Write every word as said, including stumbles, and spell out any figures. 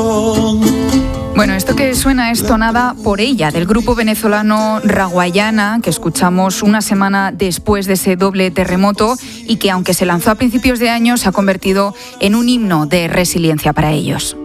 corazón. Bueno, esto que suena es Tonada por ella, del grupo venezolano Raguayana, que escuchamos una semana después de ese doble terremoto y que, aunque se lanzó a principios de año, se ha convertido en un himno de resiliencia para ellos.